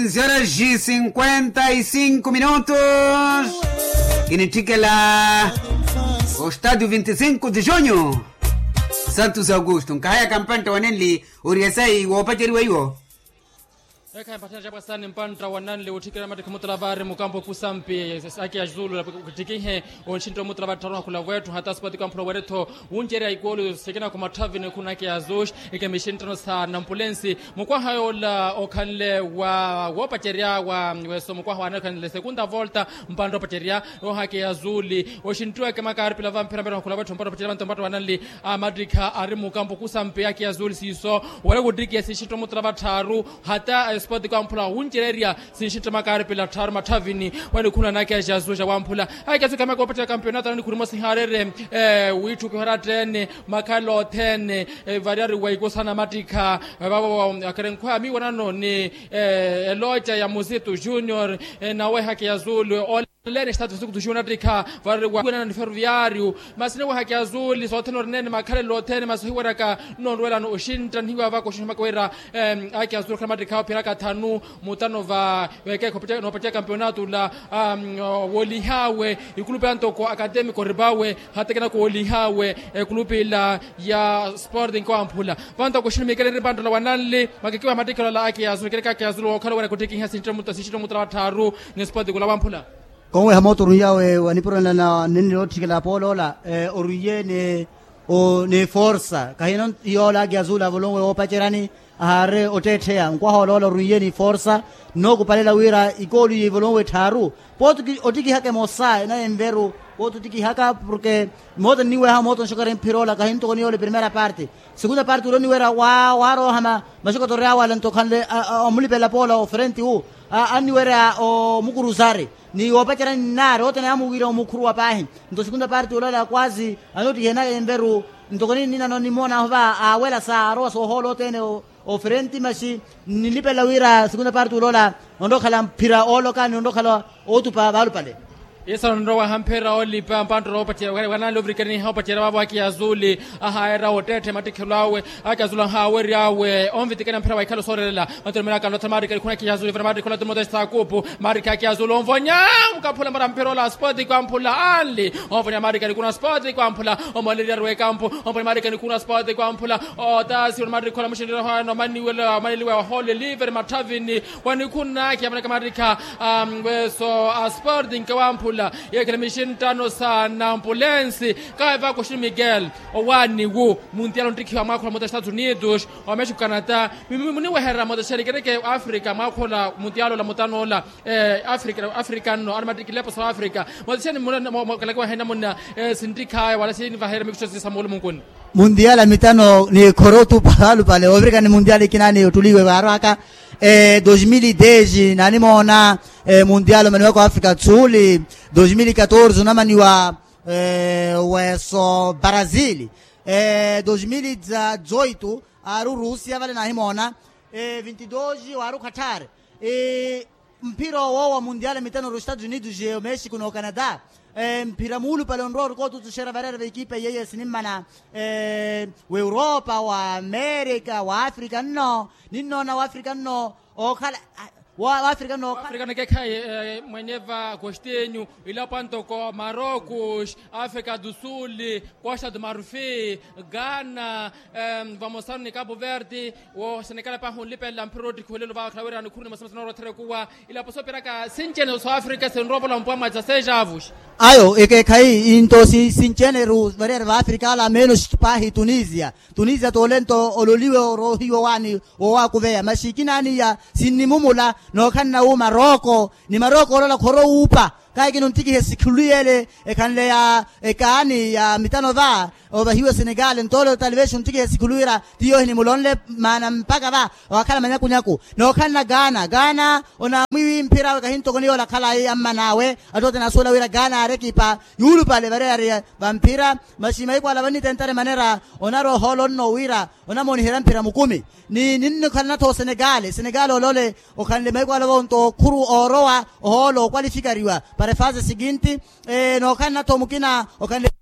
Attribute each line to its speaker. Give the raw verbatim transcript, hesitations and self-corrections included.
Speaker 1: Horas y cincuenta y cinco minutos. Kinitika la o estádio vinte e cinco de junho. Santos Augusto. Nkaya kampanta wanenli uriasai wopateri waiwo.
Speaker 2: Eka mpatana jabwa sana mpanta wananle utikira mati kumutravari mukampo kusampi aki ya zulu kutikihe unshinto mutravari taruna kula wetu hata spati kampula wereto unjeri ya ikolu sekena kumatavine kuna kia zush ike mishintano sa nampulensi mukwa hayo la okanle wa wapacheria wa weso mukwa hawa nakanle sekunda volta mpando pacheria ohaki ya zuli ushintu ya kama karpila vampira mbira kula wetu mpando pacheria mpando wananle amadrika ari mukampo kusampi aki ya zuli siso wale kudiki ya sishinto mutravari taru hata sport kampula unjereria sinshita makare pela tar matavini wani kuna nake ajazuja wampula akazu kama kopata campeonato ni kurimo siharere eh witu kwa tene makalo tene variari waiko sana matika baba akarenkwa mi wanano ni eh loja ya Muzito Junior na we haki ya Zulu lene status ku junior dika vari wa na ferroviario masine wa haki ya Zulu so tenor nene makale lo tene masuhiwa ka nondwela no shinta hiwa vako shima kwera haki ya Zulu kama dika piraka tanu mutano va weke kopita no patia campeonato la um, wolihawe ikulupe antoko academico ribawe hatekena ko wolihawe ikulupe la ya sporting kwa ampula vanta ko shimikele ribando la wananle makikiwa madikala la haki ya Zulu kile kaka ya Zulu kala wana kutiki hasintra mutasishito mutataru ni sporting la wampula
Speaker 3: kongwe hamoto ruyawe wanipurana na nini lotikela polola eh, oruye ne o ne forza kahino yola gyazula volongwe opacherani hare otetea nkwa holola ruye ni forza no kupalela wira ikolu yivolongwe taru potu otiki hake mosa na enveru potu tiki haka porque moto niwe ha moto shokare pirola kahinto koni ole primera parte segunda parte uroni wera wa waro hama mashoko torea wala ntokanle amuli pela pola o frente u ani wera o mukuruzare ni wapachara nare wote na amugira omukuru wapahi ndo segunda parte ulala kwazi anoti yena emberu ndokoni nina no nimona hova awela sa ro so holo tene o, o frente mashi nilipela wira segunda parte ulala ndokhala mpira olo kan ndokhala otupa balu pale
Speaker 2: Yesa ndo wa hampera oli pa mpando ro patia wana lubricani ha patia baba ki azuli aha era otete matikelawe aka azula ha weri awe onvitikana mpira wa ikalo sorela matemera kan lotamari kali kuna ki azuli vermari kola tomo desta kupo marika ki azuli onvonya mkapula mara mpira la sport kwa mpula ali onvonya marika kuna sport kwa mpula omoleria ro campo onvonya marika kuna sport kwa mpula o tasi mari kola mshindira ha no mani wala mani wa holy liver matavini wani kuna ki amana marika um weso sporting kwa mpula yekele mishintano sana ambulensi kaiva ko Miguel owani wo mundial ndikhiwa makhola mo Estados Unidos o Mexico Canada mimi we hera mo sherikeke Africa makhola mundial la mutanola eh Africa Africano armadikile po South Africa mo tsene mo kala ko hena monna sindikha wala sini va hera mixo samolo munkuni
Speaker 3: mundial mitano ni korotu pahalu pale Afrika ni mundial kinani utuliwe baraka eh dois mil e dez nani mona eh, mundial mani kwa Afrika tsuli dois mil e quatorze na mani wa eh weso Brazil eh dois mil e dezoito aru Rússia vale na himona eh vinte e dois aru Qatar eh mpira wa mundial mitano ro Estados Unidos e México no Canadá eh mpira mulu pale ndoro ko tushera barera ve equipe yeye sinimana eh wa Europa wa America wa Africa no ninno na wa Africa no o kala wa Africa no
Speaker 2: Africa ne kai mwenyeva Costenho ila panto ko Marrocos África do Sul Costa do Marfim Ghana um, vamos estar no Cabo Verde o Senegal pa hunlipe la mpirodi kulelo ba klawera nikuni masana ro tere kuwa ila poso piraka sinchene South Africa senrobo la mpoma ja sejavus
Speaker 3: ayo eke kai into si sinchene ru barera va Africa la menos pahi Tunisia Tunisia to lento ololiwe ro hiyo wani o wa kuvea mashikinani ya sinimumula no kanna u Maroko ni Maroko lola khoro upa kai kino ntiki hesikuluele e kanle ya e kani ya mitano va over hiyo Senegal ntolo television ntiki hesikuluira tiyo ni mulonle mana mpaka va wakala manyaku nyaku no kanna Ghana Ghana ona mwi mpira ka hinto koni ola kala yi amma nawe atote na sola wira Ghana arekipa yulu pale bare vampira mashima iko ala bani tentare manera onaro holon no wira ona moni hera mpira mukumi ni ninno kanna to Senegal Senegal olole o kanle mai ko ala bonto kuru orowa holo qualificariwa para fase seguinte eh no kanna to mukina o kanle